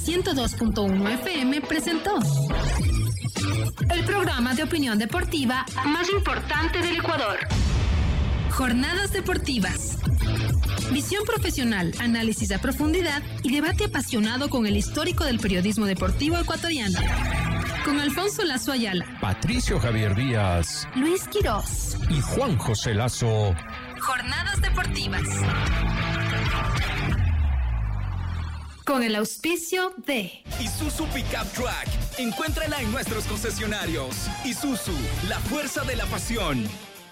102.1 FM presentó el programa de opinión deportiva más importante del Ecuador. Jornadas deportivas. Visión profesional, análisis a profundidad y debate apasionado con el histórico del periodismo deportivo ecuatoriano. Con Alfonso Lazo Ayala, Patricio Javier Díaz, Luis Quirós y Juan José Lazo. Jornadas deportivas. Con el auspicio de Isuzu Pickup Truck. Encuéntrala en nuestros concesionarios. Isuzu, la fuerza de la pasión.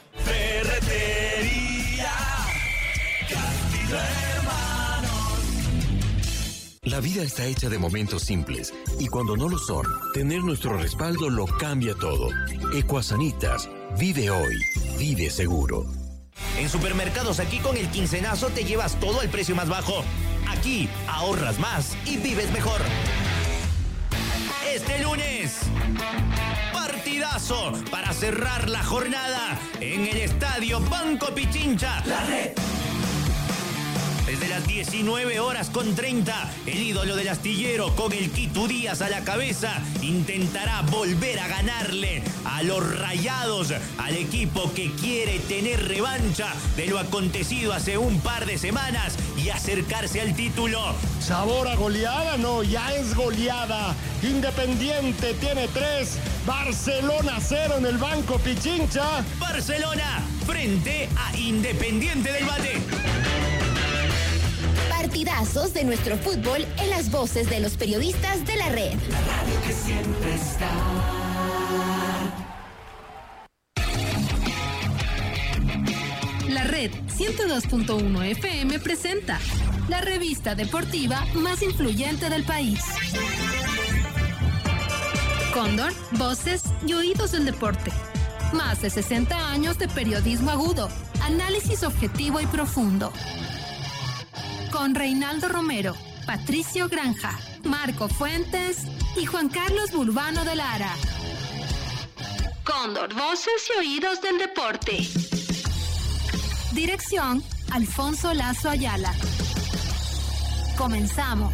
Ferretería Castillo Hermanos. La vida está hecha de momentos simples y cuando no lo son, tener nuestro respaldo lo cambia todo. Ecuasanitas, vive hoy, vive seguro. En Supermercados Aquí con el quincenazo te llevas todo al precio más bajo. Aquí ahorras más y vives mejor. Este lunes, partidazo para cerrar la jornada en el Estadio Banco Pichincha. La Red. Desde las 19:30, el ídolo del astillero con el Quito Díaz a la cabeza intentará volver a ganarle a los Rayados, al equipo que quiere tener revancha de lo acontecido hace un par de semanas y acercarse al título. ¿Sabor a goleada? No, ya es goleada. Independiente tiene 3, Barcelona 0 en el Banco Pichincha. Barcelona frente a Independiente del Valle. Partidazos de nuestro fútbol en las voces de los periodistas de la red. La radio que siempre está. La Red 102.1 FM presenta la revista deportiva más influyente del país. Cóndor, voces y oídos del deporte. Más de 60 años de periodismo agudo, análisis objetivo y profundo. Con Reinaldo Romero, Patricio Granja, Marco Fuentes y Juan Carlos Burbano de Lara. Cóndor, voces y oídos del deporte. Dirección, Alfonso Lazo Ayala. Comenzamos.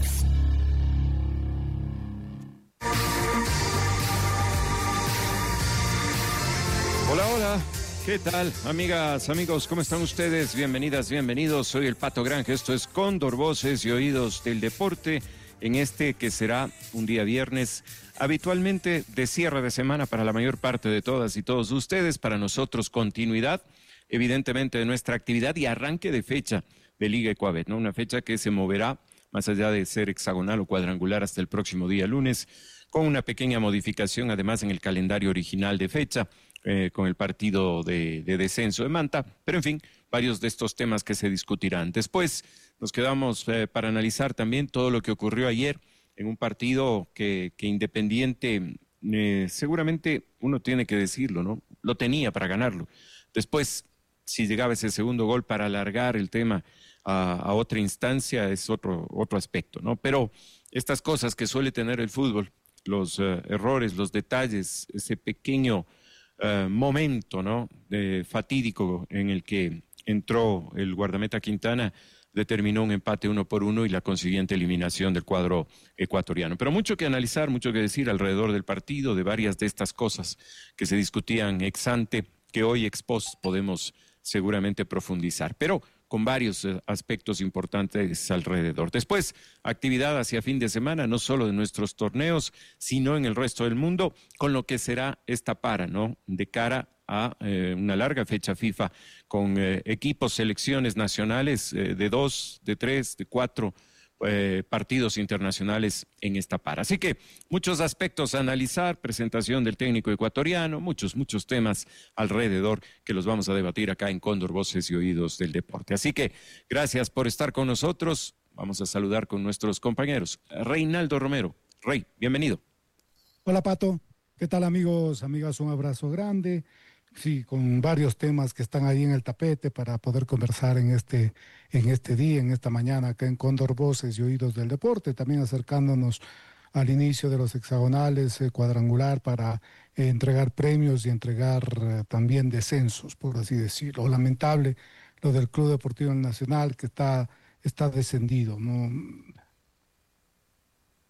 Hola, hola. ¿Qué tal, amigas, amigos? ¿Cómo están ustedes? Bienvenidas, bienvenidos. Soy el Pato Granja. Esto es Cóndor, voces y oídos del deporte. En este que será un día viernes, habitualmente de cierre de semana para la mayor parte de todas y todos ustedes. Para nosotros, continuidad, evidentemente, de nuestra actividad y arranque de fecha de Liga Ecuabet, ¿no? Una fecha que se moverá, más allá de ser hexagonal o cuadrangular, hasta el próximo día lunes, con una pequeña modificación, además, en el calendario original de fecha, con el partido de descenso de Manta, pero en fin, varios de estos temas que se discutirán. Después nos quedamos para analizar también todo lo que ocurrió ayer en un partido que Independiente, seguramente uno tiene que decirlo, ¿no? Lo tenía para ganarlo. Después, si llegaba ese segundo gol para alargar el tema a otra instancia, es otro aspecto, ¿no? Pero estas cosas que suele tener el fútbol, los errores, los detalles, ese pequeño momento, ¿no? Fatídico en el que entró el guardameta Quintana, determinó un empate 1-1 y la consiguiente eliminación del cuadro ecuatoriano. Pero mucho que analizar, mucho que decir alrededor del partido, de varias de estas cosas que se discutían ex ante, que hoy ex post podemos seguramente profundizar, pero con varios aspectos importantes alrededor. Después, actividad hacia fin de semana, no solo de nuestros torneos, sino en el resto del mundo, con lo que será esta para, ¿no? De cara a una larga fecha FIFA, con equipos, selecciones nacionales de 2, de 3, de 4 partidos internacionales en esta para. Así que muchos aspectos a analizar, presentación del técnico ecuatoriano, muchos temas alrededor que los vamos a debatir acá en Cóndor, voces y oídos del deporte. Así que gracias por estar con nosotros. Vamos a saludar con nuestros compañeros. Reinaldo Romero. Rey, bienvenido. Hola, Pato. ¿Qué tal, amigos, amigas? Un abrazo grande. Sí, con varios temas que están ahí en el tapete para poder conversar en este día, en esta mañana, acá en Cóndor, voces y oídos del deporte, también acercándonos al inicio de los hexagonales, cuadrangular, para entregar premios y entregar también descensos, por así decirlo. Lamentable lo del Club Deportivo Nacional, que está descendido, ¿no?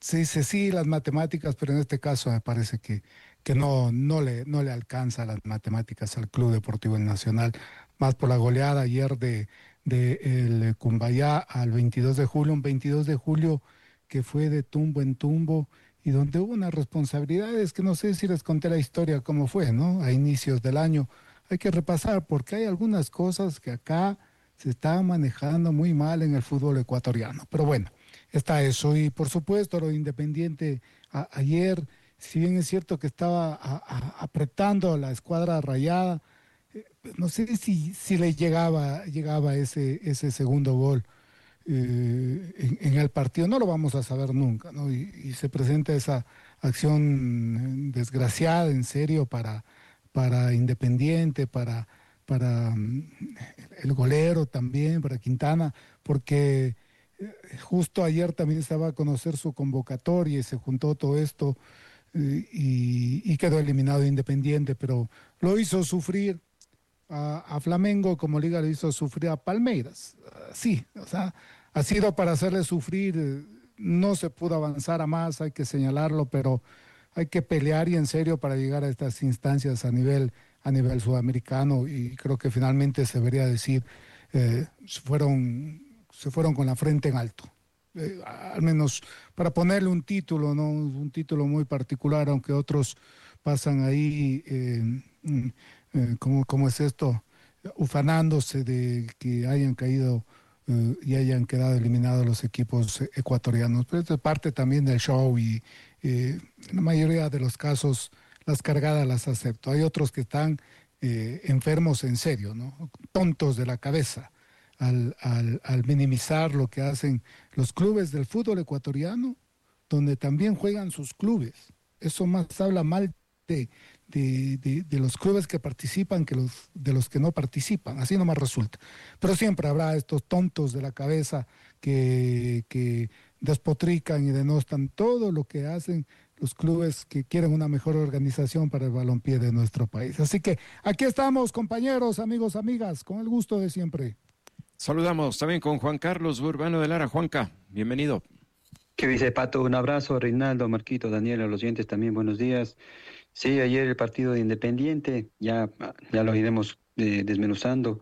se dice sí las matemáticas, pero en este caso me parece que no le alcanza las matemáticas al Club Deportivo El Nacional, más por la goleada ayer de el Cumbayá al 22 de julio, un 22 de julio que fue de tumbo en tumbo y donde hubo unas responsabilidades que no sé si les conté la historia cómo fue, ¿no? A inicios del año. Hay que repasar porque hay algunas cosas que acá se están manejando muy mal en el fútbol ecuatoriano. Pero bueno, está eso. Y por supuesto lo de Independiente ayer, si bien es cierto que estaba apretando a la escuadra rayada, no sé si le llegaba ese segundo gol en el partido. No lo vamos a saber nunca, ¿no? Y se presenta esa acción desgraciada, en serio, para Independiente, para el golero también, para Quintana, porque justo ayer también estaba a conocer su convocatoria y se juntó todo esto y quedó eliminado Independiente, pero lo hizo sufrir a Flamengo como Liga le hizo sufrir a Palmeiras. Sí, o sea, ha sido para hacerle sufrir, no se pudo avanzar a más, hay que señalarlo, pero hay que pelear y en serio para llegar a estas instancias a nivel sudamericano y creo que finalmente se debería decir, se fueron con la frente en alto. Al menos para ponerle un título, ¿no? Un título muy particular, aunque otros pasan ahí, ¿cómo es esto? Ufanándose de que hayan caído y hayan quedado eliminados los equipos ecuatorianos. Pero esto es parte también del show y en la mayoría de los casos las cargadas las acepto. Hay otros que están enfermos en serio, ¿no? Tontos de la cabeza al minimizar lo que hacen los clubes del fútbol ecuatoriano, donde también juegan sus clubes. Eso más habla mal de los clubes que participan que de los que no participan. Así nomás resulta. Pero siempre habrá estos tontos de la cabeza que despotrican y denostan todo lo que hacen los clubes que quieren una mejor organización para el balompié de nuestro país. Así que aquí estamos, compañeros, amigos, amigas, con el gusto de siempre. Saludamos también con Juan Carlos Urbano de Lara. Juanca, bienvenido. ¿Qué dice, Pato? Un abrazo, Reinaldo, Marquito, Daniel, a los oyentes también, buenos días. Sí, ayer el partido de Independiente, ya lo iremos desmenuzando.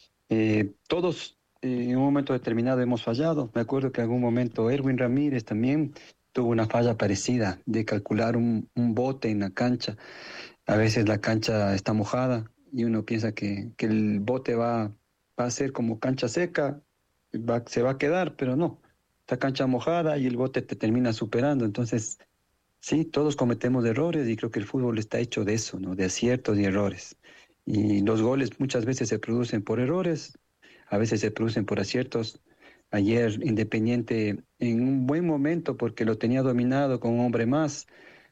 Todos en un momento determinado hemos fallado. Me acuerdo que en algún momento Erwin Ramírez también tuvo una falla parecida de calcular un bote en la cancha. A veces la cancha está mojada y uno piensa que el bote va a ser como cancha seca, se va a quedar, pero no. Está cancha mojada y el bote te termina superando. Entonces, sí, todos cometemos errores y creo que el fútbol está hecho de eso, ¿no? De aciertos y errores. Y los goles muchas veces se producen por errores, a veces se producen por aciertos. Ayer Independiente en un buen momento porque lo tenía dominado con un hombre más,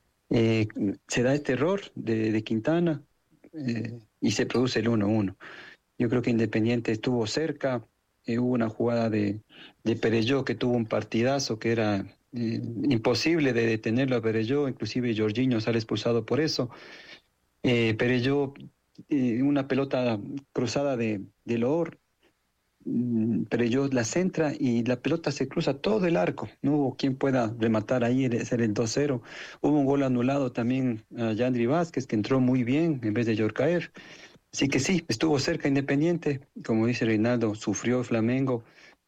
se da este error de Quintana y se produce el 1-1. Yo creo que Independiente estuvo cerca, hubo una jugada de Perelló que tuvo un partidazo que era imposible de detenerlo a Perelló, inclusive Jorginho sale expulsado por eso. Perelló, una pelota cruzada de Loor, Perelló la centra y la pelota se cruza todo el arco, no hubo quien pueda rematar ahí, ser el 2-0. Hubo un gol anulado también a Yandri Vázquez, que entró muy bien en vez de Yorcaer. Así que sí, estuvo cerca Independiente, como dice Reinaldo, sufrió el Flamengo,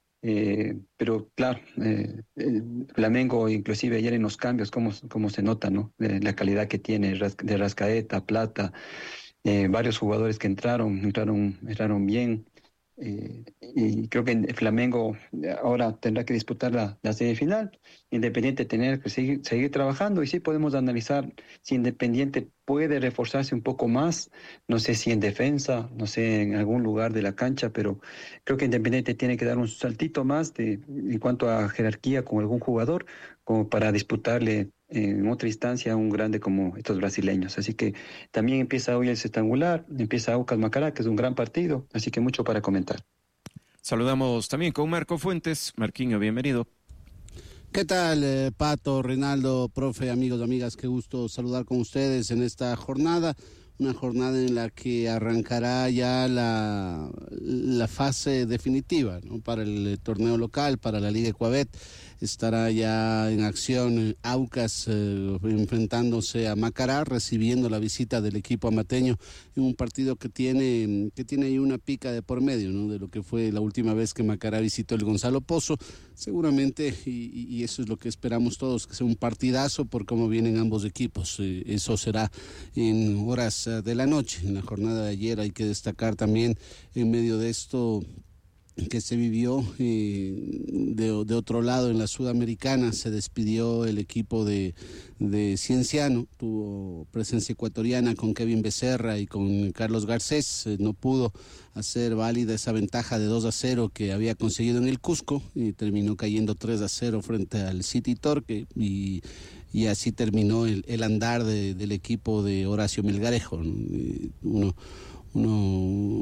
pero claro, el Flamengo inclusive ayer en los cambios, cómo se nota, ¿no? La calidad que tiene de Rascaeta, Plata, varios jugadores que entraron bien. Y creo que el Flamengo ahora tendrá que disputar la semifinal. Independiente tener que seguir trabajando y sí podemos analizar si Independiente puede reforzarse un poco más, no sé si en defensa, no sé en algún lugar de la cancha, pero creo que Independiente tiene que dar un saltito más en cuanto a jerarquía con algún jugador como para disputarle en otra instancia a un grande como estos brasileños. Así que también empieza hoy el sextangular, empieza Aucas Macará, que es un gran partido, así que mucho para comentar. Saludamos también con Marco Fuentes. Marquinho, bienvenido. ¿Qué tal, Pato, Reinaldo, profe, amigos, amigas? Qué gusto saludar con ustedes en esta jornada. Una jornada en la que arrancará ya la fase definitiva, ¿no? Para el torneo local, para la Liga Ecuabet. estará ya en acción Aucas enfrentándose a Macará, recibiendo la visita del equipo amateño en un partido que tiene ahí una pica de por medio, ¿no? De lo que fue la última vez que Macará visitó el Gonzalo Pozo, seguramente, y eso es lo que esperamos todos, que sea un partidazo por cómo vienen ambos equipos. Eso será en horas de la noche. En la jornada de ayer hay que destacar también, en medio de esto que se vivió de otro lado en la Sudamericana, se despidió el equipo de Cienciano, tuvo presencia ecuatoriana con Kevin Becerra y con Carlos Garcés, no pudo hacer válida esa ventaja de 2-0 que había conseguido en el Cusco y terminó cayendo 3-0 frente al City Torque y así terminó el andar del equipo de Horacio Melgarejo. Uno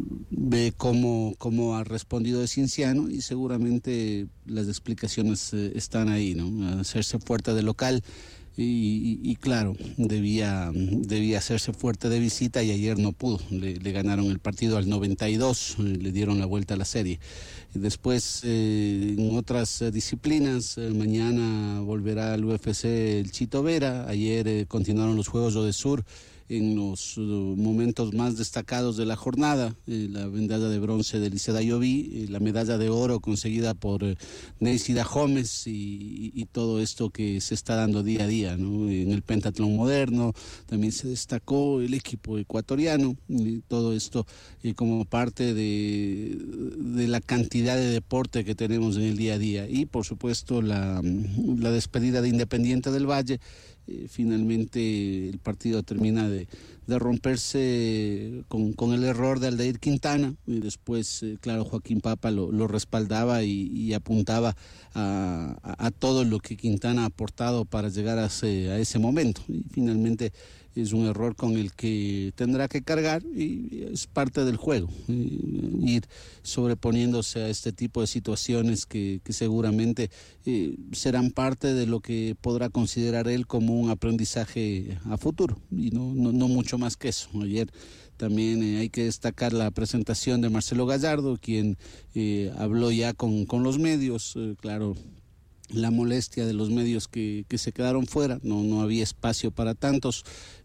ve cómo ha respondido de Cienciano y seguramente las explicaciones están ahí, ¿no? Hacerse fuerte de local y claro, debía hacerse fuerte de visita y ayer no pudo. Le ganaron el partido al 92, le dieron la vuelta a la serie. Después, en otras disciplinas, mañana volverá al UFC el Chito Vera. Ayer continuaron los Juegos Odesur en los momentos más destacados de la jornada, la medalla de bronce de Liceda Lloví, la medalla de oro conseguida por Neisy Dahomes y todo esto que se está dando día a día, ¿no? En el pentatlón moderno también se destacó el equipo ecuatoriano, y todo esto como parte de la cantidad de deporte que tenemos en el día a día y por supuesto la despedida de Independiente del Valle. Finalmente el partido termina de romperse con el error de Aldair Quintana y después, claro, Joaquín Papa lo respaldaba y apuntaba a todo lo que Quintana ha aportado para llegar a ese momento y finalmente es un error con el que tendrá que cargar y es parte del juego, ir sobreponiéndose a este tipo de situaciones que seguramente serán parte de lo que podrá considerar él como un aprendizaje a futuro y no mucho más que eso. Ayer también hay que destacar la presentación de Marcelo Gallardo, quien habló ya con los medios, claro, la molestia de los medios que se quedaron fuera, no había espacio para tantos,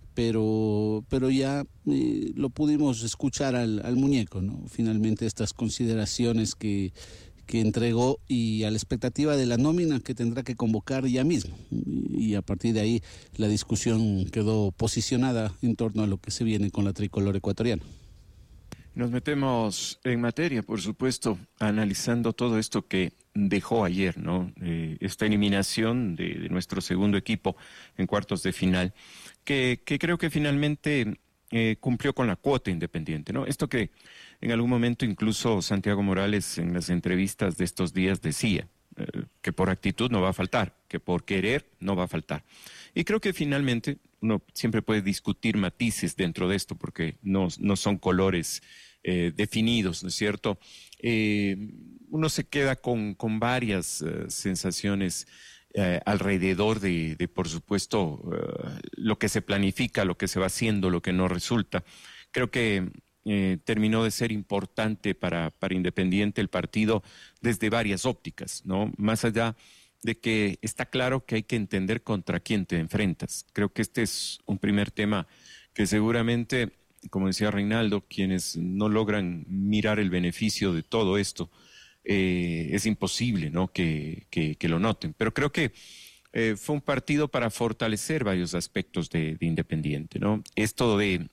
pero ya lo pudimos escuchar al muñeco, ¿no? Finalmente estas consideraciones que entregó y a la expectativa de la nómina que tendrá que convocar ya mismo y a partir de ahí la discusión quedó posicionada en torno a lo que se viene con la tricolor ecuatoriana. Nos metemos en materia, por supuesto, analizando todo esto que dejó ayer, ¿no? Esta eliminación de nuestro segundo equipo en cuartos de final, que creo que finalmente cumplió con la cuota Independiente, ¿no? Esto que en algún momento incluso Santiago Morales en las entrevistas de estos días decía, que por actitud no va a faltar, que por querer no va a faltar. Y creo que finalmente uno siempre puede discutir matices dentro de esto porque no son colores definidos, ¿no es cierto? Uno se queda con varias sensaciones alrededor de por supuesto, lo que se planifica, lo que se va haciendo, lo que no resulta. Creo que terminó de ser importante para Independiente el partido desde varias ópticas, ¿no? Más allá de que está claro que hay que entender contra quién te enfrentas. Creo que este es un primer tema que seguramente, como decía Reinaldo, quienes no logran mirar el beneficio de todo esto, es imposible, ¿no? que lo noten. Pero creo que fue un partido para fortalecer varios aspectos de Independiente, ¿no? Esto de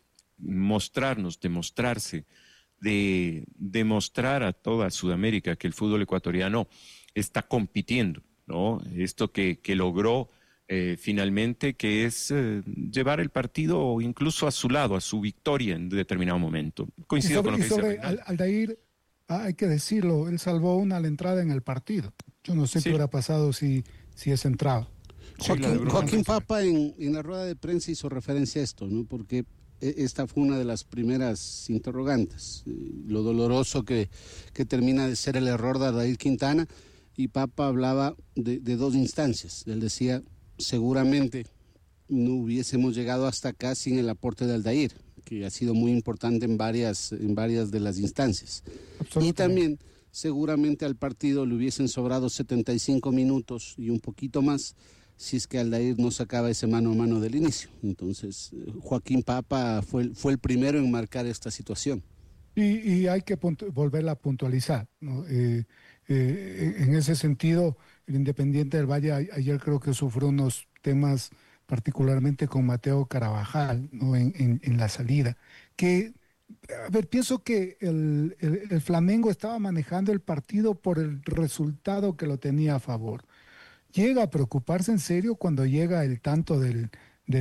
demostrarse, de demostrar a toda Sudamérica que el fútbol ecuatoriano está compitiendo, ¿no? Esto que logró finalmente, que es llevar el partido incluso a su lado, a su victoria en determinado momento. Coincido con lo que dice Aldair, hay que decirlo, él salvó una a la entrada en el partido. Yo no sé qué hubiera pasado si es entrado. Joaquín Papa en la rueda de prensa hizo referencia a esto, ¿no? Porque esta fue una de las primeras interrogantes, lo doloroso que termina de ser el error de Aldair Quintana, y Papa hablaba de dos instancias. Él decía, seguramente no hubiésemos llegado hasta acá sin el aporte de Aldair, que ha sido muy importante en varias de las instancias. Y también seguramente al partido le hubiesen sobrado 75 minutos y un poquito más si es que Aldair no sacaba ese mano a mano del inicio. Entonces, Joaquín Papa fue el primero en marcar esta situación. Y hay que volverla a puntualizar, ¿no? En ese sentido, el Independiente del Valle ayer creo que sufrió unos temas particularmente con Mateo Carabajal, ¿no? en la salida, que, a ver, pienso que el Flamengo estaba manejando el partido por el resultado que lo tenía a favor. Llega a preocuparse en serio cuando llega el tanto del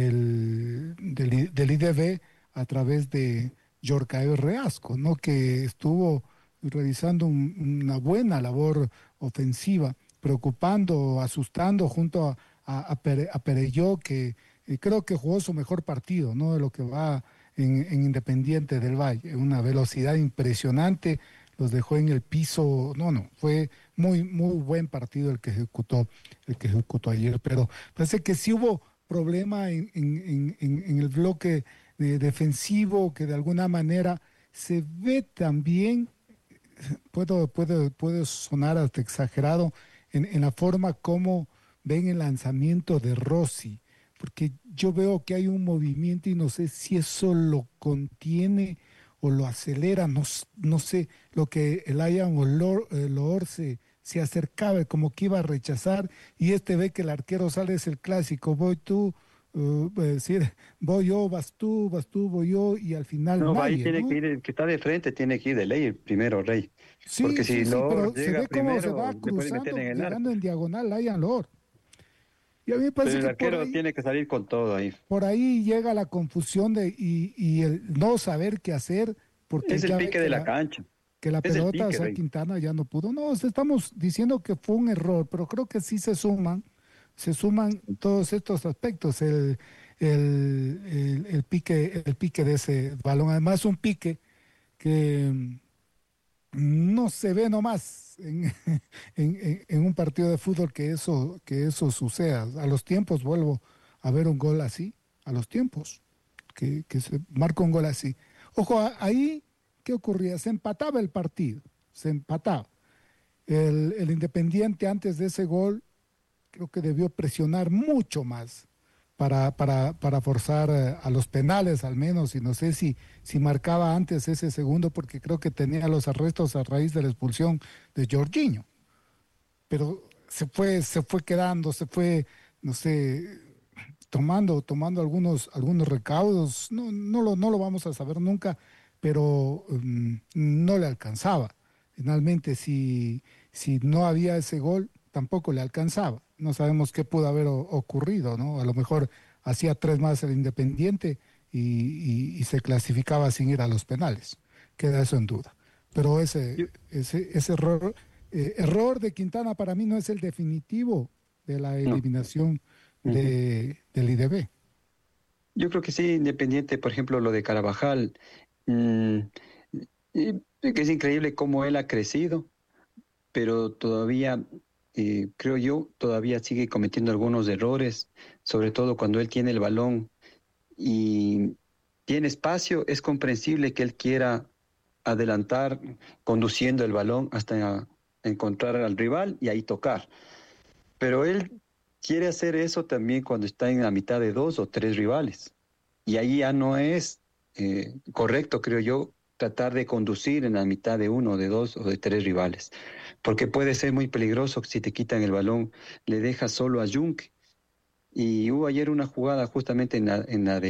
IDB a través de Yorcaeo Reasco, ¿no? Que estuvo realizando una buena labor ofensiva, preocupando, asustando junto a Perelló, que creo que jugó su mejor partido, ¿no? De lo que va en Independiente del Valle, una velocidad impresionante, los dejó en el piso. Fue muy buen partido el que ejecutó ayer, pero parece que sí hubo problema en el bloque defensivo, que de alguna manera se ve también, puede sonar hasta exagerado, en la forma como ven el lanzamiento de Rossi, porque yo veo que hay un movimiento y no sé si eso lo contiene o lo acelera, no sé, lo que el Ian Loor se acercaba, como que iba a rechazar, y ve que el arquero sale, es el clásico, voy tú, decir, voy yo, vas tú, voy yo, y al final no, nadie, ahí tiene, ¿no? que ir, el que está de frente tiene que ir de ley primero, Rey. Sí, porque si pero Loor se llega ve cómo primero, se va le puede meter cruzando, en el llegando arco. en diagonal Ian Loor. Y a mí me parece Pero el que arquero tiene que salir con todo ahí. por ahí llega la confusión y el no saber qué hacer, porque Es el ya ve pique de la cancha. que la Es el pelota, pique, o sea, Rey. Quintana ya no pudo. No, estamos diciendo que fue un error, pero creo que sí se suman todos estos aspectos, el pique de ese balón. Además, un pique que no se ve nomás en un partido de fútbol que eso suceda. A los tiempos vuelvo a ver un gol así, a los tiempos, que se marca un gol así. Ojo, ahí, ¿qué ocurría? Se empataba el partido, se empataba. El Independiente antes de ese gol creo que debió presionar mucho más para forzar a los penales al menos, y no sé si marcaba antes ese segundo, porque creo que tenía los arrestos a raíz de la expulsión de Jorginho. Pero se fue quedando, no sé, tomando algunos recaudos. No lo vamos a saber nunca, pero no le alcanzaba. Finalmente, si no había ese gol, tampoco le alcanzaba. No sabemos qué pudo haber ocurrido, ¿no? A lo mejor hacía 3 más el Independiente y se clasificaba sin ir a los penales. Queda eso en duda. Pero ese error de Quintana para mí no es el definitivo de la eliminación del IDB. Yo creo que sí, Independiente, por ejemplo, lo de Carabajal, que es increíble cómo él ha crecido, pero todavía, creo yo, todavía sigue cometiendo algunos errores, sobre todo cuando él tiene el balón y tiene espacio. Es comprensible que él quiera adelantar conduciendo el balón hasta encontrar al rival y ahí tocar. Pero él quiere hacer eso también cuando está en la mitad de 2 o 3 rivales. Y ahí ya no es correcto, creo yo, tratar de conducir en la mitad de 1, de 2 o de 3 rivales. Porque puede ser muy peligroso si te quitan el balón, le dejas solo a Junque. Y hubo ayer una jugada justamente en la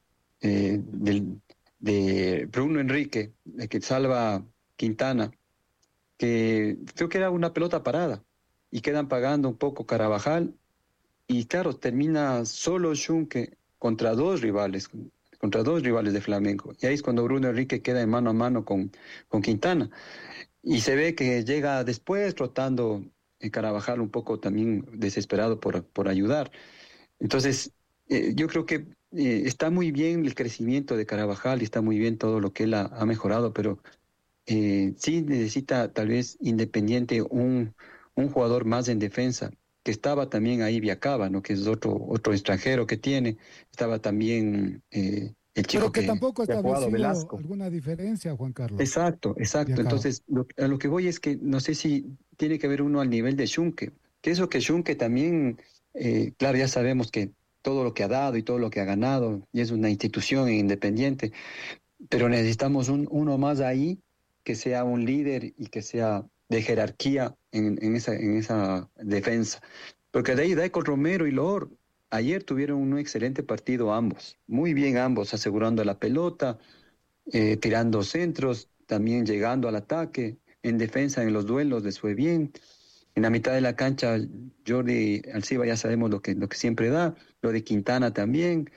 de Bruno Enrique, que salva Quintana, que creo que era una pelota parada, y quedan pagando un poco Carabajal, y claro, termina solo Junque contra 2 rivales de Flamengo, y ahí es cuando Bruno Enrique queda en mano a mano con Quintana, y se ve que llega después rotando Carabajal un poco también desesperado por ayudar. Entonces, yo creo que está muy bien el crecimiento de Carabajal y está muy bien todo lo que él ha mejorado, pero sí necesita tal vez Independiente un jugador más en defensa, que estaba también ahí Viacaba, ¿no? Que es otro extranjero que tiene, estaba también el chico Pero que tampoco ha que ha jugado establecido Velasco. alguna diferencia, Juan Carlos. Exacto. Entonces, a lo que voy es que no sé si tiene que ver uno al nivel de Schunke, que eso que Schunke también, claro, ya sabemos que todo lo que ha dado y todo lo que ha ganado, y es una institución independiente, pero necesitamos uno más ahí que sea un líder y que sea de jerarquía en esa defensa. Porque de ahí con Romero y Loor, ayer tuvieron un excelente partido ambos, muy bien ambos, asegurando la pelota, tirando centros, también llegando al ataque, en defensa, en los duelos les fue bien. En la mitad de la cancha, Jordi Alciba ya sabemos lo que siempre da, lo de Quintana también.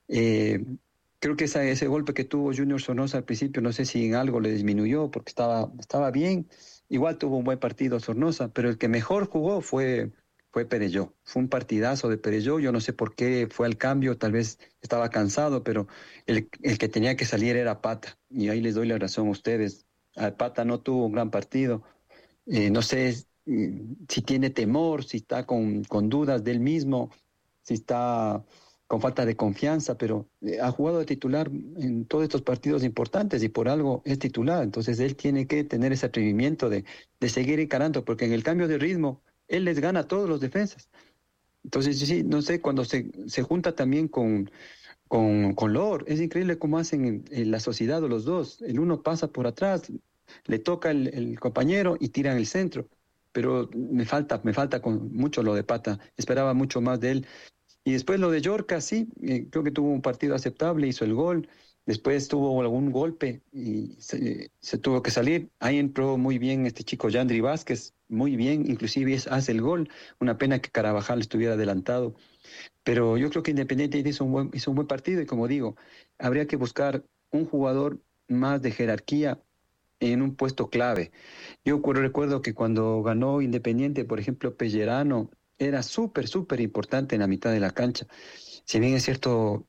Creo que ese golpe que tuvo Junior Sornosa al principio, no sé si en algo le disminuyó porque estaba bien. Igual tuvo un buen partido Sornosa, pero el que mejor jugó fue Perelló. Fue un partidazo de Perelló. Yo no sé por qué fue al cambio, tal vez estaba cansado, pero el que tenía que salir era Pata. Y ahí les doy la razón a ustedes. Pata no tuvo un gran partido. No sé si tiene temor, si está con dudas de él mismo, si está con falta de confianza, pero ha jugado de titular en todos estos partidos importantes y por algo es titular. Entonces él tiene que tener ese atrevimiento de seguir encarando, porque en el cambio de ritmo él les gana a todos los defensas. Entonces sí, no sé, cuando se junta también con Loor, es increíble cómo hacen en la sociedad los dos. El uno pasa por atrás, le toca el compañero y tira en el centro. Pero me falta con mucho lo de Pata. Esperaba mucho más de él. Y después lo de Yorca, sí, creo que tuvo un partido aceptable, hizo el gol. Después tuvo algún golpe y se tuvo que salir. Ahí entró muy bien este chico Yandri Vázquez, muy bien, inclusive hace el gol. Una pena que Carabajal estuviera adelantado. Pero yo creo que Independiente hizo un buen partido y como digo, habría que buscar un jugador más de jerarquía en un puesto clave. Yo recuerdo que cuando ganó Independiente, por ejemplo, Pellerano era súper importante en la mitad de la cancha. Si bien es cierto,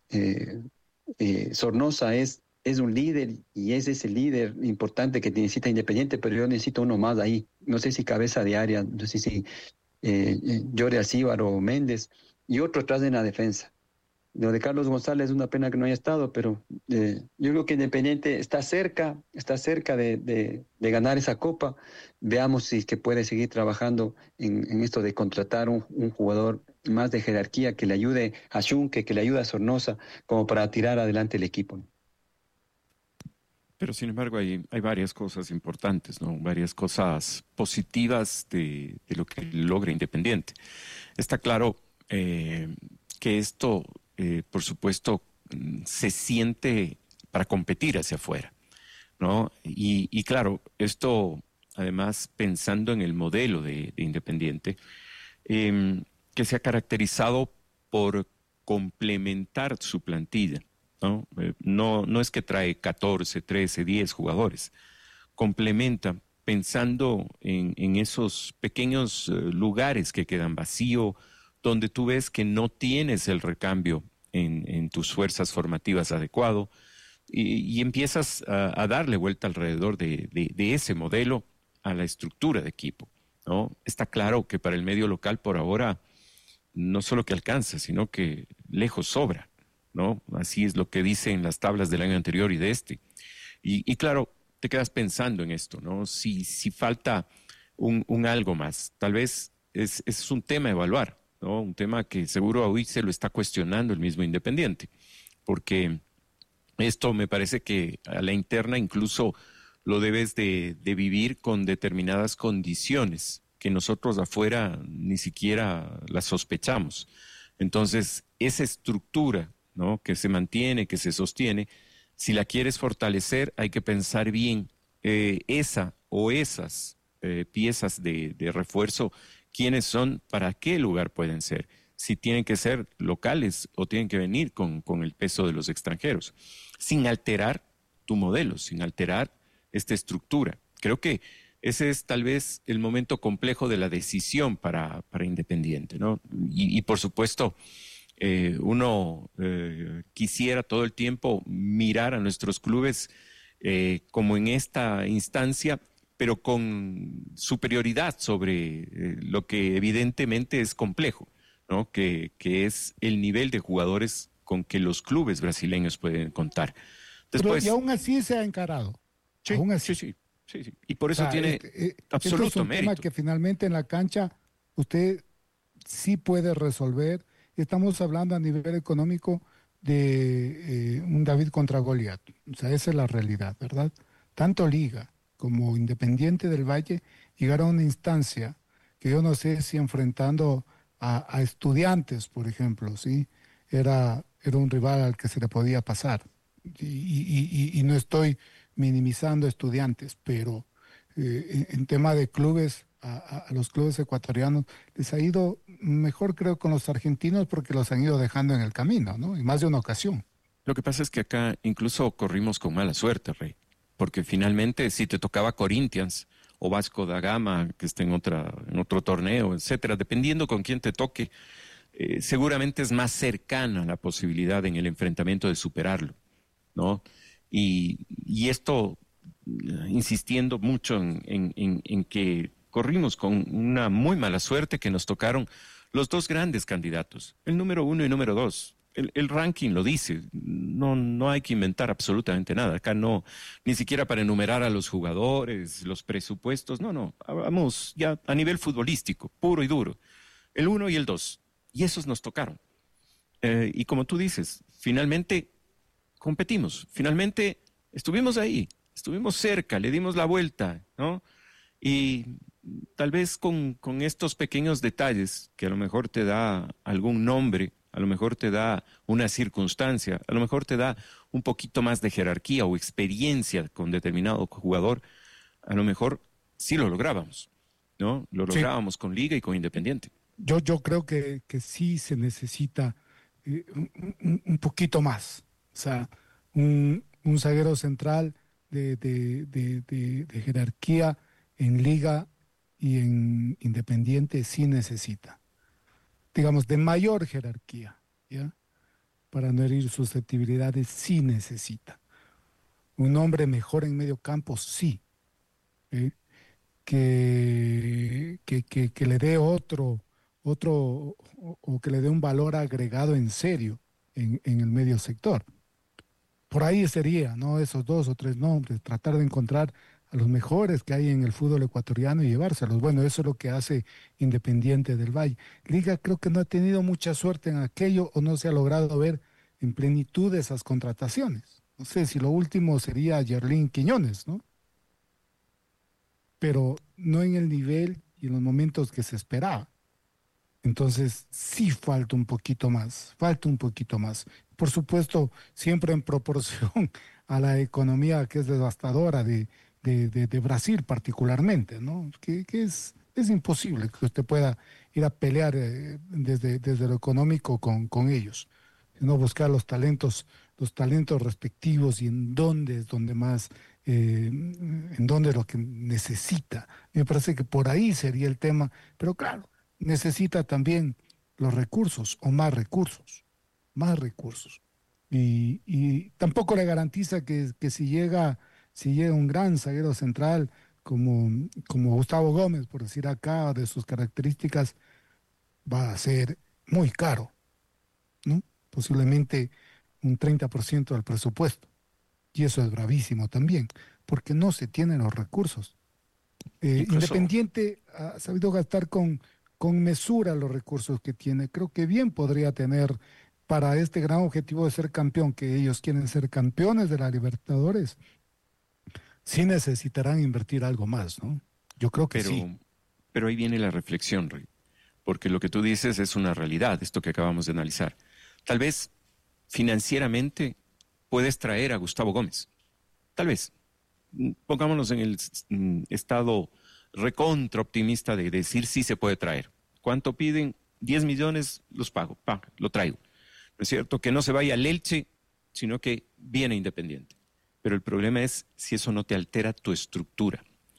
Sornosa es un líder y es ese líder importante que necesita Independiente, pero yo necesito uno más ahí. No sé si cabeza de área, no sé si Jordi Alcibar o Méndez, y otro atrás en la defensa. Lo de Carlos González es una pena que no haya estado, pero yo creo que Independiente está cerca de ganar esa copa. Veamos si es que puede seguir trabajando en esto de contratar un jugador más de jerarquía que le ayude a Schunke, que le ayude a Sornosa, como para tirar adelante el equipo. Pero sin embargo hay varias cosas importantes, ¿no? Varias cosas positivas de lo que logra Independiente. Está claro que esto, por supuesto, se siente para competir hacia afuera, ¿no? Y claro, esto además pensando en el modelo de Independiente, que se ha caracterizado por complementar su plantilla, ¿no? No es que trae 14, 13, 10 jugadores, complementa pensando en esos pequeños lugares que quedan vacíos, donde tú ves que no tienes el recambio en tus fuerzas formativas adecuado y empiezas a darle vuelta alrededor de ese modelo a la estructura de equipo, ¿no? Está claro que para el medio local por ahora no solo que alcanza, sino que lejos sobra, ¿no? Así es lo que dicen las tablas del año anterior y de este. Y claro, te quedas pensando en esto, ¿no? Si falta un algo más, tal vez es un tema a evaluar, ¿no? Un tema que seguro hoy se lo está cuestionando el mismo Independiente, porque esto me parece que a la interna incluso lo debes de vivir con determinadas condiciones que nosotros afuera ni siquiera las sospechamos. Entonces, esa estructura, ¿no?, que se mantiene, que se sostiene, si la quieres fortalecer, hay que pensar bien esa o esas piezas de refuerzo, quiénes son, para qué lugar pueden ser, si tienen que ser locales o tienen que venir con el peso de los extranjeros, sin alterar tu modelo, sin alterar esta estructura. Creo que ese es tal vez el momento complejo de la decisión para Independiente, ¿no? Y por supuesto, uno quisiera todo el tiempo mirar a nuestros clubes como en esta instancia, pero con superioridad sobre lo que evidentemente es complejo, ¿no? Que es el nivel de jugadores con que los clubes brasileños pueden contar. Después, y aún así se ha encarado. Sí, aún así. Sí. Y por eso tiene absoluto es un mérito. tema que finalmente en la cancha usted sí puede resolver. Estamos hablando a nivel económico de un David contra Goliat. O sea, esa es la realidad, ¿verdad? Tanto Liga como Independiente del Valle llegaron a una instancia que yo no sé si enfrentando a Estudiantes, por ejemplo, ¿sí? Era un rival al que se le podía pasar. Y no estoy minimizando Estudiantes, pero en tema de clubes, a los clubes ecuatorianos les ha ido mejor, creo, con los argentinos porque los han ido dejando en el camino, ¿no? En más de una ocasión. Lo que pasa es que acá incluso corrimos con mala suerte, Rey, porque finalmente si te tocaba Corinthians o Vasco da Gama, que esté en otro torneo, etcétera, dependiendo con quién te toque, seguramente es más cercana la posibilidad en el enfrentamiento de superarlo, ¿no? Y esto, insistiendo mucho en que corrimos con una muy mala suerte que nos tocaron los dos grandes candidatos, el número 1 y número 2. El ranking lo dice, no hay que inventar absolutamente nada. Acá no, ni siquiera para enumerar a los jugadores, los presupuestos, no, vamos ya a nivel futbolístico, puro y duro. El 1 y el 2, y esos nos tocaron. Y como tú dices, finalmente competimos, finalmente estuvimos ahí, estuvimos cerca, le dimos la vuelta, ¿no? Y tal vez con estos pequeños detalles, que a lo mejor te da algún nombre, a lo mejor te da una circunstancia, a lo mejor te da un poquito más de jerarquía o experiencia con determinado jugador, a lo mejor sí lo lográbamos, ¿no? Lo lográbamos con Liga y con Independiente. Yo creo que sí se necesita un poquito más. O sea, un zaguero central de jerarquía en Liga y en Independiente sí necesita. Digamos, de mayor jerarquía, ¿ya? Para no herir susceptibilidades, sí necesita. Un hombre mejor en medio campo, sí. Que le dé otro o que le dé un valor agregado en serio en el medio sector. Por ahí sería, ¿no? Esos 2 o 3 nombres, tratar de encontrar a los mejores que hay en el fútbol ecuatoriano y llevárselos. Bueno, eso es lo que hace Independiente del Valle. Liga creo que no ha tenido mucha suerte en aquello o no se ha logrado ver en plenitud esas contrataciones. No sé si lo último sería Yerlín Quiñones, ¿no? Pero no en el nivel y en los momentos que se esperaba. Entonces sí falta un poquito más. Por supuesto, siempre en proporción a la economía que es devastadora de Brasil particularmente, ¿no? Que es imposible que usted pueda ir a pelear desde lo económico con ellos, sino buscar los talentos respectivos y en dónde es donde más, en dónde es lo que necesita. Me parece que por ahí sería el tema, pero claro, necesita también los recursos o más recursos. Y tampoco le garantiza que si llega un gran zaguero central como Gustavo Gómez, por decir acá, de sus características, va a ser muy caro, ¿no? Posiblemente un 30% del presupuesto. Y eso es bravísimo también, porque no se tienen los recursos. Independiente ha sabido gastar con mesura los recursos que tiene. Creo que bien podría tener para este gran objetivo de ser campeón, que ellos quieren ser campeones de la Libertadores. Sí necesitarán invertir algo más, ¿no? Yo creo que sí. Pero ahí viene la reflexión, Rey, porque lo que tú dices es una realidad, esto que acabamos de analizar. Tal vez financieramente puedes traer a Gustavo Gómez. Tal vez. Pongámonos en el estado recontra optimista de decir sí se puede traer. ¿Cuánto piden? 10 millones, los pago, lo traigo. ¿No es cierto? Que no se vaya al Elche, sino que viene Independiente. Pero el problema es si eso no te altera tu estructura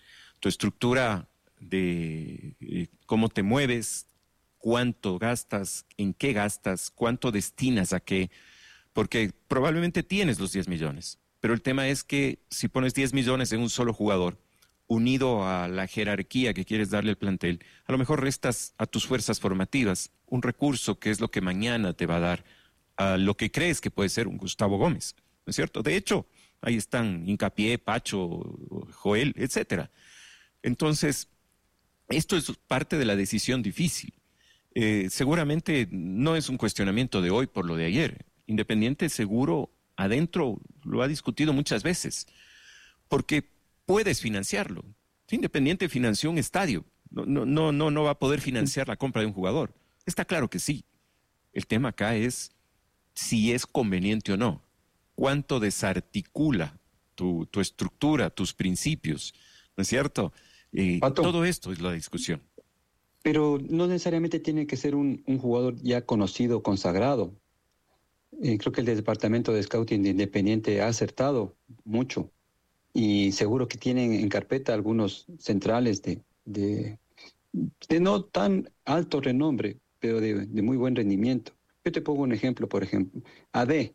de cómo te mueves, cuánto gastas, en qué gastas, cuánto destinas a qué, porque probablemente tienes los 10 millones, pero el tema es que si pones 10 millones en un solo jugador, unido a la jerarquía que quieres darle al plantel, a lo mejor restas a tus fuerzas formativas un recurso que es lo que mañana te va a dar a lo que crees que puede ser un Gustavo Gómez, ¿no es cierto? De hecho, ahí están Hincapié, Pacho, Joel, etcétera. Entonces, esto es parte de la decisión difícil. Seguramente no es un cuestionamiento de hoy por lo de ayer. Independiente seguro adentro lo ha discutido muchas veces, porque puedes financiarlo. Independiente financió un estadio, no va a poder financiar la compra de un jugador. Está claro que sí. El tema acá es si es conveniente o no. ¿Cuánto desarticula tu estructura, tus principios? ¿No es cierto? Todo esto es la discusión. Pero no necesariamente tiene que ser un jugador ya conocido, consagrado. Creo que el departamento de scouting de Independiente ha acertado mucho y seguro que tienen en carpeta algunos centrales de no tan alto renombre, pero de muy buen rendimiento. Yo te pongo un ejemplo, por ejemplo, AD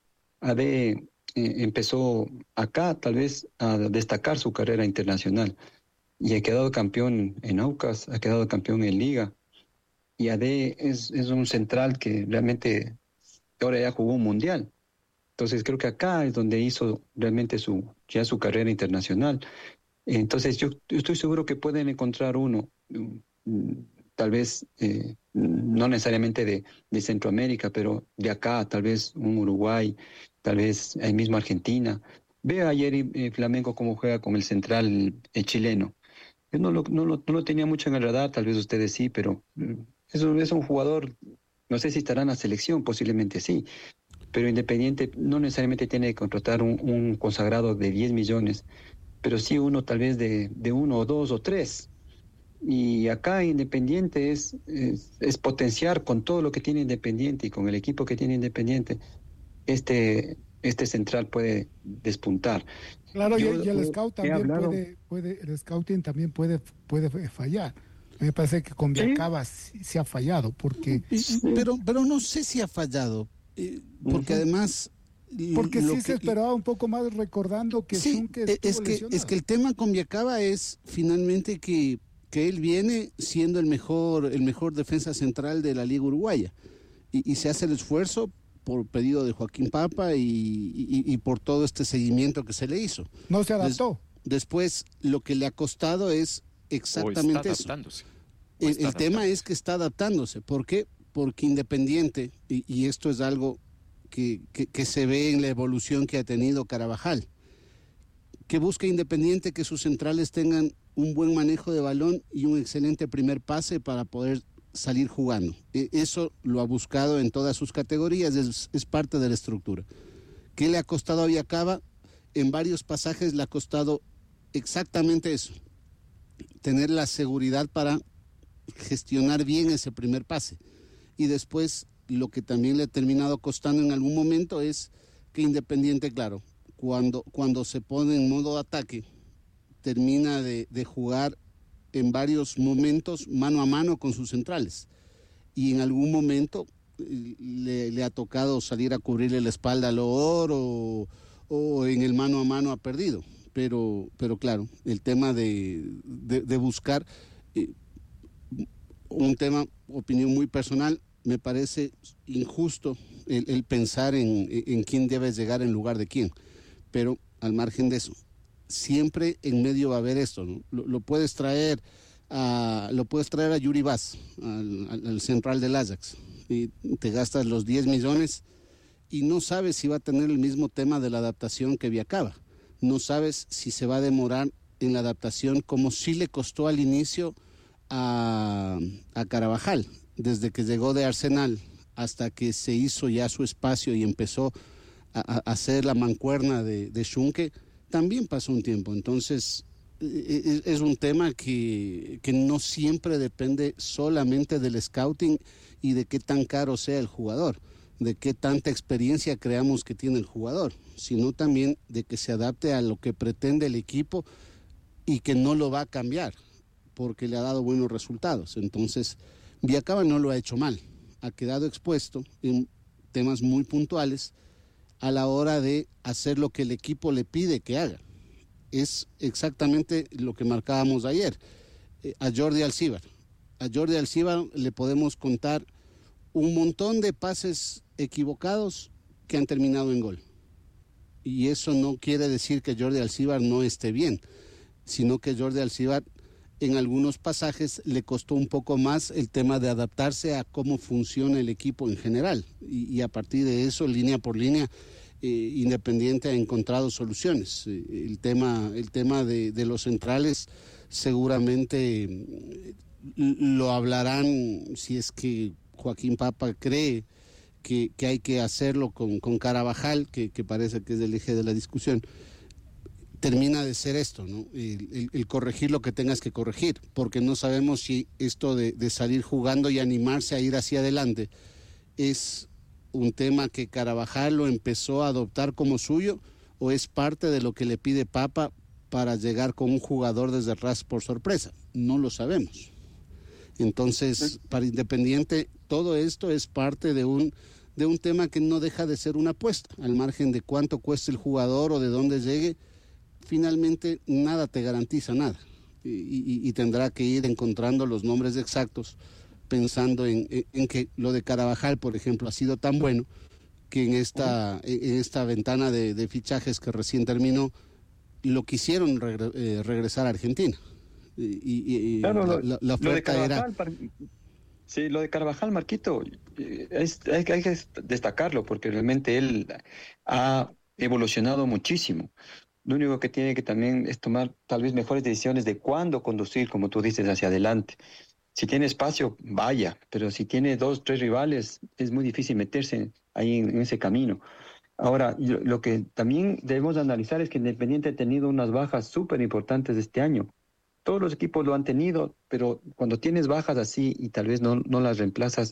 empezó acá tal vez a destacar su carrera internacional y ha quedado campeón en Aucas, ha quedado campeón en Liga, y AD es un central que realmente ahora ya jugó un mundial. Entonces creo que acá es donde hizo realmente su carrera internacional. Entonces yo estoy seguro que pueden encontrar uno, tal vez no necesariamente de Centroamérica, pero de acá, tal vez un Uruguay, tal vez ahí mismo Argentina. Ve ayer Flamengo cómo juega con el central chileno. Yo no lo tenía mucho en el radar, tal vez ustedes sí, pero es un jugador, no sé si estará en la selección, posiblemente sí, pero Independiente no necesariamente tiene que contratar un consagrado de 10 millones, pero sí uno tal vez de 1 o 2 o 3. Y acá Independiente es potenciar con todo lo que tiene Independiente y con el equipo que tiene Independiente, este central puede despuntar. Claro, y el scout también el scouting también puede fallar. Me parece que con Viacaba sí ha fallado, porque... Pero no sé si ha fallado, porque además... Porque sí se esperaba un poco más, recordando que Schunke es que el tema con Viacaba es finalmente que él viene siendo el mejor defensa central de la Liga Uruguaya, y se hace el esfuerzo por pedido de Joaquín Papa y por todo este seguimiento que se le hizo. No se adaptó. Después, lo que le ha costado es exactamente eso. El tema es que está adaptándose. ¿Por qué? Porque Independiente, y esto es algo que se ve en la evolución que ha tenido Carabajal, que busca Independiente que sus centrales tengan un buen manejo de balón y un excelente primer pase para poder salir jugando. Eso lo ha buscado en todas sus categorías, es parte de la estructura. ¿Qué le ha costado a Viacaba? En varios pasajes le ha costado exactamente eso, tener la seguridad para gestionar bien ese primer pase. Y después, lo que también le ha terminado costando en algún momento es que Independiente, claro, cuando se pone en modo de ataque, termina de jugar en varios momentos mano a mano con sus centrales, y en algún momento le ha tocado salir a cubrirle la espalda a Loor o en el mano a mano ha perdido, pero claro, el tema de buscar un tema, opinión muy personal, me parece injusto el pensar en quién debe llegar en lugar de quién, pero al margen de eso, siempre en medio va a haber esto, ¿no? Lo puedes traer a Yuri Vaz, al central del Ajax, y te gastas los 10 millones y no sabes si va a tener el mismo tema de la adaptación que Viacaba. No sabes si se va a demorar en la adaptación, como sí le costó al inicio a Carabajal, desde que llegó de Arsenal hasta que se hizo ya su espacio y empezó a hacer la mancuerna de Schunke. También pasó un tiempo. Entonces es un tema que no siempre depende solamente del scouting y de qué tan caro sea el jugador, de qué tanta experiencia creamos que tiene el jugador, sino también de que se adapte a lo que pretende el equipo y que no lo va a cambiar porque le ha dado buenos resultados. Entonces Viacaba no lo ha hecho mal, ha quedado expuesto en temas muy puntuales a la hora de hacer lo que el equipo le pide que haga. Es exactamente lo que marcábamos ayer. A Jordi Alcibar le podemos contar un montón de pases equivocados que han terminado en gol. Y eso no quiere decir que Jordi Alcivar no esté bien, sino que Jordi Alcivar en algunos pasajes le costó un poco más el tema de adaptarse a cómo funciona el equipo en general. Y a partir de eso, línea por línea, Independiente ha encontrado soluciones. El tema de los centrales seguramente lo hablarán si es que Joaquín Papa cree que hay que hacerlo con Carabajal, que parece que es el eje de la discusión. Termina de ser esto, ¿no? El corregir lo que tengas que corregir, porque no sabemos si esto de salir jugando y animarse a ir hacia adelante es un tema que Carabajal lo empezó a adoptar como suyo o es parte de lo que le pide Papa para llegar con un jugador desde atrás por sorpresa. No lo sabemos. Entonces, para Independiente, todo esto es parte de un tema que no deja de ser una apuesta, al margen de cuánto cueste el jugador o de dónde llegue. Finalmente nada te garantiza nada y tendrá que ir encontrando los nombres exactos, pensando en que lo de Carabajal, por ejemplo, ha sido tan bueno que en esta ventana de fichajes que recién terminó, lo quisieron regresar a Argentina. Claro, la oferta era... Sí, lo de Carvajal, Marquito, hay que destacarlo porque realmente él ha evolucionado muchísimo. Lo único que tiene que también es tomar tal vez mejores decisiones de cuándo conducir, como tú dices, hacia adelante. Si tiene espacio, vaya, pero si tiene 2, 3 rivales, es muy difícil meterse ahí en ese camino. Ahora, lo que también debemos analizar es que Independiente ha tenido unas bajas súper importantes este año. Todos los equipos lo han tenido, pero cuando tienes bajas así y tal vez no las reemplazas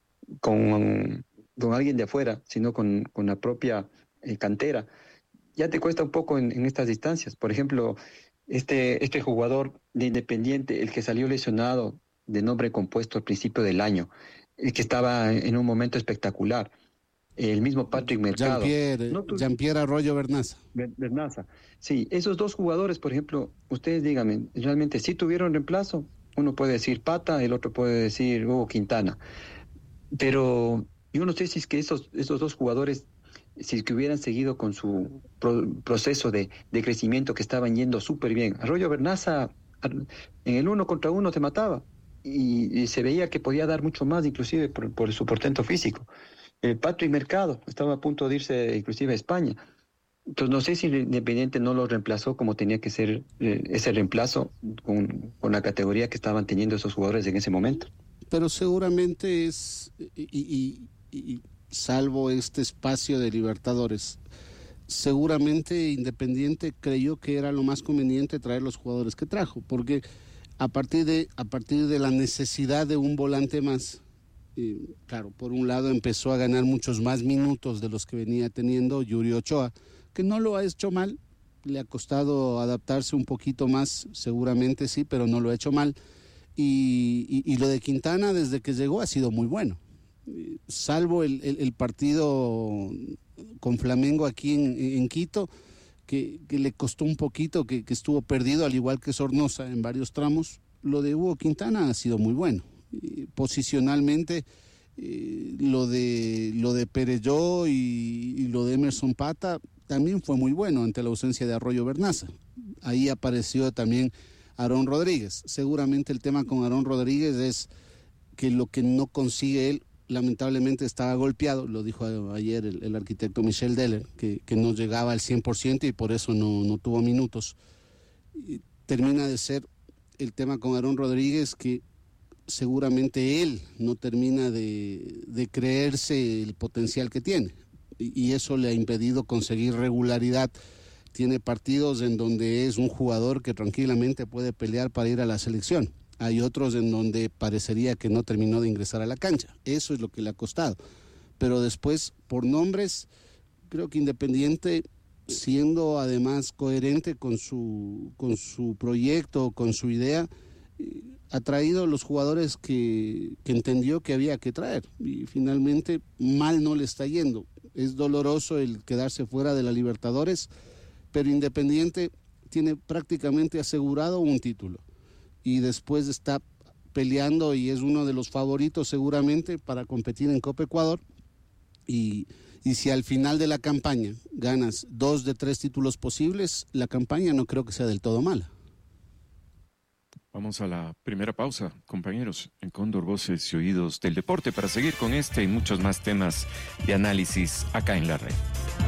con alguien de afuera, sino con la propia cantera, ya te cuesta un poco en estas distancias. Por ejemplo, este jugador de Independiente, el que salió lesionado de nombre compuesto al principio del año, el que estaba en un momento espectacular, el mismo Patrick Mercado. Jean-Pierre Arroyo Bernaza. Bernaza. Sí, esos 2 jugadores, por ejemplo, ustedes díganme, realmente sí tuvieron reemplazo. Uno puede decir Pata, el otro puede decir Hugo Quintana. Pero yo no sé si es que esos 2 jugadores, si es que hubieran seguido con su proceso de crecimiento que estaban yendo súper bien. Arroyo Bernaza en el 1 contra 1 te mataba y se veía que podía dar mucho más, inclusive por su portento físico. Patrick Mercado estaba a punto de irse inclusive a España. Entonces no sé si Independiente no lo reemplazó como tenía que ser ese reemplazo con la categoría que estaban teniendo esos jugadores en ese momento. Pero seguramente es, y salvo este espacio de Libertadores, seguramente Independiente creyó que era lo más conveniente traer los jugadores que trajo, porque a partir de la necesidad de un volante más, claro, por un lado empezó a ganar muchos más minutos de los que venía teniendo Yuri Ochoa, que no lo ha hecho mal, le ha costado adaptarse un poquito más, seguramente sí, pero no lo ha hecho mal. Y lo de Quintana desde que llegó ha sido muy bueno, salvo el partido con Flamengo aquí en Quito, que le costó un poquito, que estuvo perdido, al igual que Sornosa en varios tramos. Lo de Hugo Quintana ha sido muy bueno. Posicionalmente, lo de Perelló y lo de Emerson Pata también fue muy bueno ante la ausencia de Arroyo Bernaza. Ahí apareció también Aarón Rodríguez. Seguramente el tema con Aarón Rodríguez es que lo que no consigue él, lamentablemente estaba golpeado, lo dijo ayer el arquitecto Michel Deller, que no llegaba al 100% y por eso no tuvo minutos. Y termina de ser el tema con Aarón Rodríguez, que seguramente él no termina de creerse el potencial que tiene y eso le ha impedido conseguir regularidad. Tiene partidos en donde es un jugador que tranquilamente puede pelear para ir a la selección. Hay otros en donde parecería que no terminó de ingresar a la cancha. Eso es lo que le ha costado. Pero después, por nombres, creo que Independiente, siendo además coherente con su proyecto, con su idea, ha traído los jugadores que entendió que había que traer. Y finalmente, mal no le está yendo. Es doloroso el quedarse fuera de la Libertadores, pero Independiente tiene prácticamente asegurado un título. Y después está peleando y es uno de los favoritos seguramente para competir en Copa Ecuador. Y si al final de la campaña ganas 2 de 3 títulos posibles, la campaña no creo que sea del todo mala. Vamos a la primera pausa, compañeros, en Cóndor Voces y Oídos del Deporte, para seguir con este y muchos más temas de análisis acá en la red.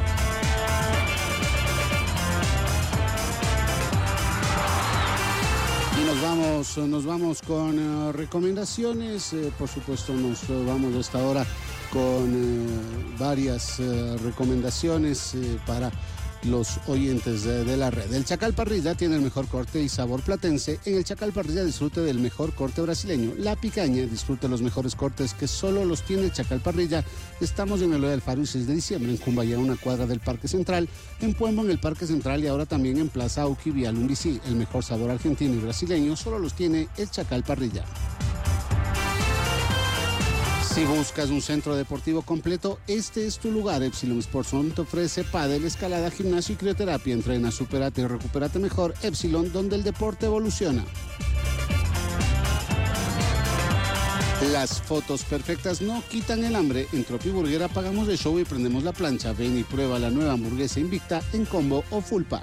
Y nos vamos con recomendaciones. Por supuesto, nos vamos a esta hora con varias recomendaciones para los oyentes de la red. El Chacal Parrilla tiene el mejor corte y sabor platense. En el Chacal Parrilla disfrute del mejor corte brasileño. La Picaña, disfrute los mejores cortes que solo los tiene el Chacal Parrilla. Estamos en el Eloy Alfaro y 6 de diciembre, en Cumbayá, a una cuadra del Parque Central, en Puembo, en el Parque Central, y ahora también en Plaza Auqui, vía Lumbicí. El mejor sabor argentino y brasileño solo los tiene el Chacal Parrilla. Si buscas un centro deportivo completo, este es tu lugar. Epsilon Sports Zone te ofrece pádel, escalada, gimnasio y crioterapia. Entrena, supérate y recupérate mejor. Epsilon, donde el deporte evoluciona. Las fotos perfectas no quitan el hambre. En Tropi Burger apagamos el show y prendemos la plancha. Ven y prueba la nueva hamburguesa Invicta en combo o full pack.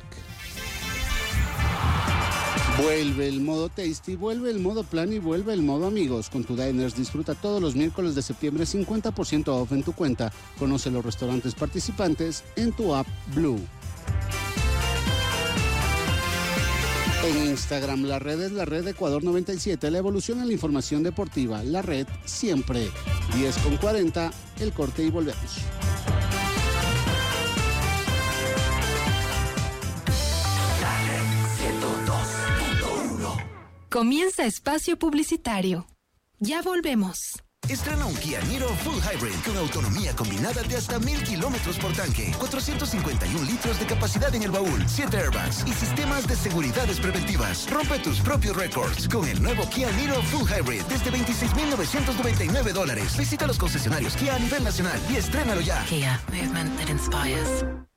Vuelve el modo tasty, vuelve el modo plan y vuelve el modo amigos. Con tu Diners disfruta todos los miércoles de septiembre 50% off en tu cuenta. Conoce los restaurantes participantes en tu app Blue. En Instagram, la red es la red Ecuador 97, la evolución en la información deportiva. La red siempre. 10:40, el corte y volvemos. Comienza espacio publicitario. Ya volvemos. Estrena un Kia Niro Full Hybrid con autonomía combinada de hasta 1000 kilómetros por tanque, 451 litros de capacidad en el baúl, 7 airbags y sistemas de seguridades preventivas. Rompe tus propios récords con el nuevo Kia Niro Full Hybrid desde $26,999. Visita los concesionarios Kia a nivel nacional y estrénalo ya. Kia, movement that inspires.